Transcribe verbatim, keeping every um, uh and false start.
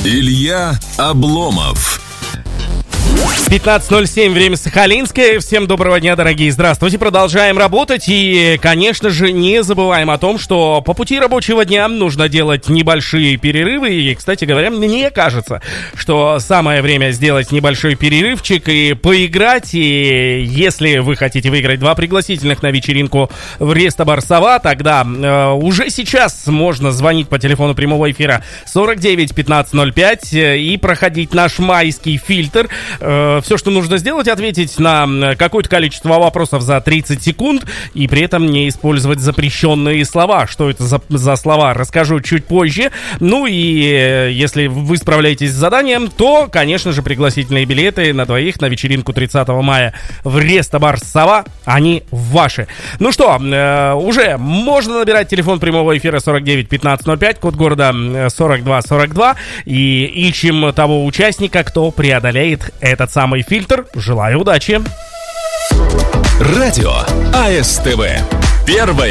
Илья Обломов. пятнадцать ноль семь, время Сахалинское. Всем доброго дня, дорогие. Здравствуйте. Продолжаем работать. И, конечно же, не забываем о том, что по пути рабочего дня нужно делать небольшие перерывы. И, кстати говоря, мне кажется, что самое время сделать небольшой перерывчик и поиграть. И если вы хотите выиграть два пригласительных на вечеринку в Рестобар Сова, тогда э, уже сейчас можно звонить по телефону прямого эфира сорок девять пятнадцать ноль пять и проходить наш майский фильтр. Все, что нужно сделать, ответить на какое-то количество вопросов за тридцать секунд и при этом не использовать запрещенные слова. Что это за, за слова, расскажу чуть позже. Ну и если вы справляетесь с заданием, то, конечно же, пригласительные билеты на двоих на вечеринку тридцатого мая в Рестобар Сова, они ваши. Ну что, уже можно набирать телефон прямого эфира сорок девять пятнадцать ноль пять, код города сорок два сорок два, и ищем того участника, кто преодолеет этот самый фильтр. Желаю удачи. Радио АСТВ. Первое